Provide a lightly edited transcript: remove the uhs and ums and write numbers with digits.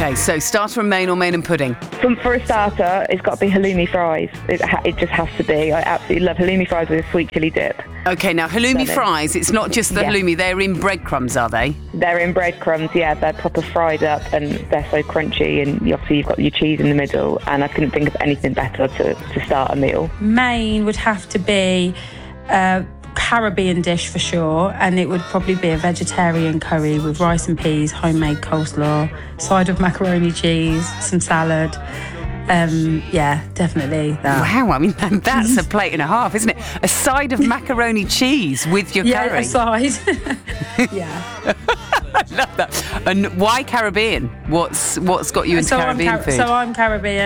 Okay, so starter and main or main and pudding? For a starter, it's got to be halloumi fries. It just has to be. I absolutely love halloumi fries with a sweet chilli dip. Okay, now halloumi fries, it's not just the halloumi, they're in breadcrums, are they? They're in breadcrumbs, yeah. They're proper fried up and they're so crunchy, and obviously you've got your cheese in the middle, and I couldn't think of anything better to start a meal. Main would have to be a Caribbean dish for sure, and it would probably be a vegetarian curry with rice and peas, homemade coleslaw, side of macaroni cheese, some salad. Yeah, definitely that. Wow, I mean, that's a plate and a half, isn't it? A side of macaroni cheese with your curry. Yeah, a side. Yeah. I love that. And why Caribbean? What's got you into Caribbean food? So I'm Caribbean.